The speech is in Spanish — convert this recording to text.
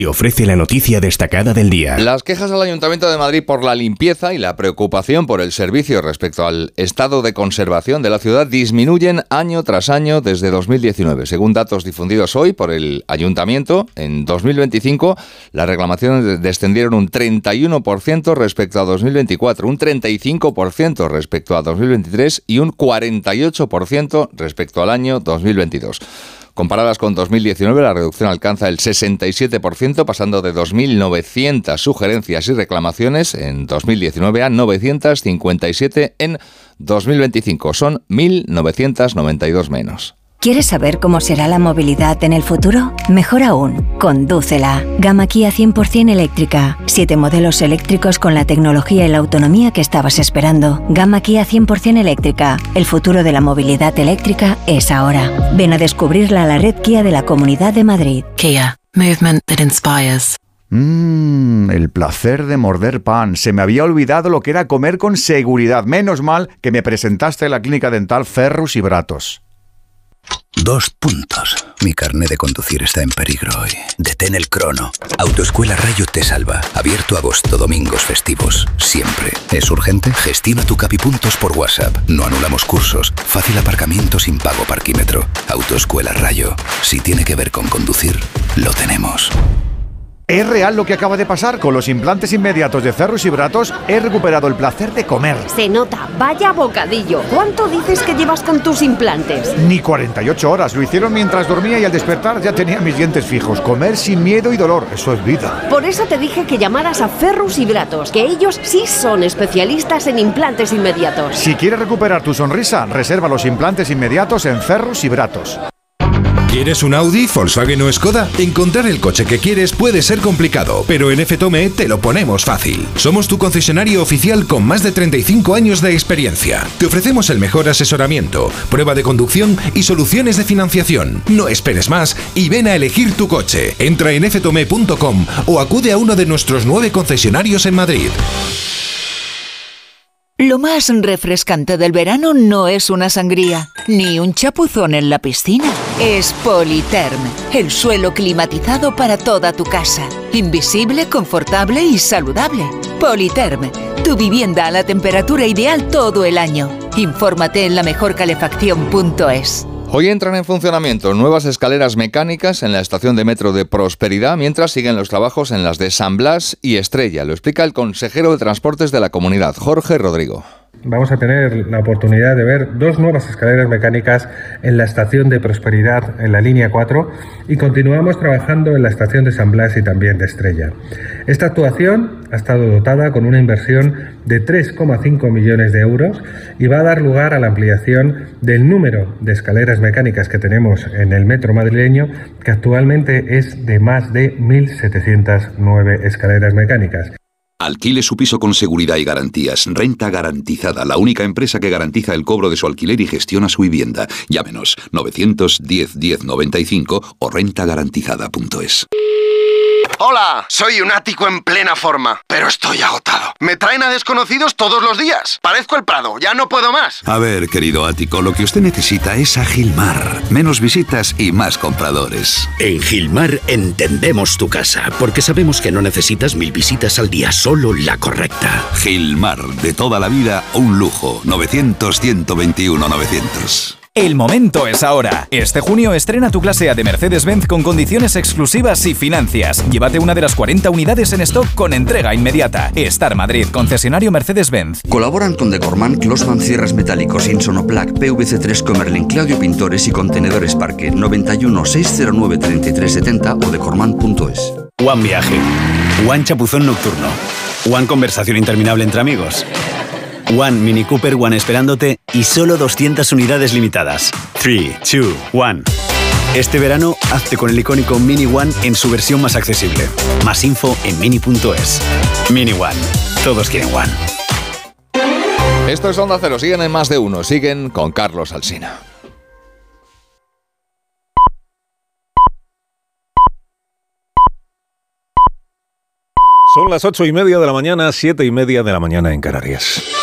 Y ofrece la noticia destacada del día. Las quejas al Ayuntamiento de Madrid por la limpieza y la preocupación por el servicio respecto al estado de conservación de la ciudad disminuyen año tras año desde 2019. Según datos difundidos hoy por el Ayuntamiento, en 2025 las reclamaciones descendieron un 31% respecto a 2024, un 35% respecto a 2023 y un 48% respecto al año 2022. Comparadas con 2019, la reducción alcanza el 67%, pasando de 2.900 sugerencias y reclamaciones en 2019 a 957 en 2025. Son 1.992 menos. ¿Quieres saber cómo será la movilidad en el futuro? Mejor aún, condúcela. Gama Kia 100% eléctrica. 7 modelos eléctricos con la tecnología y la autonomía que estabas esperando. Gama Kia 100% eléctrica. El futuro de la movilidad eléctrica es ahora. Ven a descubrirla a la red Kia de la Comunidad de Madrid. Kia. Movement that inspires. El placer de morder pan. Se me había olvidado lo que era comer con seguridad. Menos mal que me presentaste en la clínica dental Ferrus y Bratos. 2 puntos. Mi carné de conducir está en peligro hoy. Detén el crono. Autoescuela Rayo te salva. Abierto agosto, domingos, festivos. Siempre. ¿Es urgente? Gestiona tu Capipuntos por WhatsApp. No anulamos cursos. Fácil aparcamiento sin pago parquímetro. Autoescuela Rayo. Si tiene que ver con conducir, lo tenemos. Es real lo que acaba de pasar. Con los implantes inmediatos de Ferrus y Bratos he recuperado el placer de comer. Se nota, vaya bocadillo. ¿Cuánto dices que llevas con tus implantes? Ni 48 horas. Lo hicieron mientras dormía y al despertar ya tenía mis dientes fijos. Comer sin miedo y dolor, eso es vida. Por eso te dije que llamaras a Ferrus y Bratos, que ellos sí son especialistas en implantes inmediatos. Si quieres recuperar tu sonrisa, reserva los implantes inmediatos en Ferrus y Bratos. ¿Quieres un Audi, Volkswagen o Skoda? Encontrar el coche que quieres puede ser complicado, pero en FTOME te lo ponemos fácil. Somos tu concesionario oficial con más de 35 años de experiencia. Te ofrecemos el mejor asesoramiento, prueba de conducción y soluciones de financiación. No esperes más y ven a elegir tu coche. Entra en ftome.com o acude a uno de nuestros 9 concesionarios en Madrid. Lo más refrescante del verano no es una sangría, ni un chapuzón en la piscina. Es Politerm, el suelo climatizado para toda tu casa. Invisible, confortable y saludable. Politerm, tu vivienda a la temperatura ideal todo el año. Infórmate en lamejorcalefacción.es. Hoy entran en funcionamiento nuevas escaleras mecánicas en la estación de metro de Prosperidad, mientras siguen los trabajos en las de San Blas y Estrella. Lo explica el consejero de Transportes de la comunidad, Jorge Rodrigo. Vamos a tener la oportunidad de ver 2 nuevas escaleras mecánicas en la estación de Prosperidad en la línea 4 y continuamos trabajando en la estación de San Blas y también de Estrella. Esta actuación ha estado dotada con una inversión de 3,5 millones de euros y va a dar lugar a la ampliación del número de escaleras mecánicas que tenemos en el metro madrileño, que actualmente es de más de 1.709 escaleras mecánicas. Alquile su piso con seguridad y garantías. Renta Garantizada, la única empresa que garantiza el cobro de su alquiler y gestiona su vivienda. Llámenos 910 10 95 o rentagarantizada.es. Hola, soy un ático en plena forma, pero estoy agotado. Me traen a desconocidos todos los días. Parezco el Prado, ya no puedo más. A ver, querido ático, lo que usted necesita es a Gilmar. Menos visitas y más compradores. En Gilmar entendemos tu casa, porque sabemos que no necesitas 1000 visitas al día, solo la correcta. Gilmar, de toda la vida, un lujo. 900-121-900. El momento es ahora. Este junio estrena tu clase A de Mercedes-Benz con condiciones exclusivas y financias. Llévate una de las 40 unidades en stock con entrega inmediata. Star Madrid, concesionario Mercedes-Benz. Colaboran con Decorman, Closman Cierras Metálicos, Insonoplac, PVC3 Comerlin, Claudio Pintores y Contenedores Parque. 91 609 3370 o decorman.es. One Viaje, One Chapuzón Nocturno, One Conversación Interminable entre amigos, One Mini Cooper One esperándote y solo 200 unidades limitadas. 3, 2, 1. Este verano, hazte con el icónico Mini One en su versión más accesible. Más info en mini.es. Mini One. Todos quieren One. Esto es Onda Cero. Siguen en Más de Uno. Siguen con Carlos Alsina. Son las 8:30 de la mañana, 7:30 de la mañana en Canarias.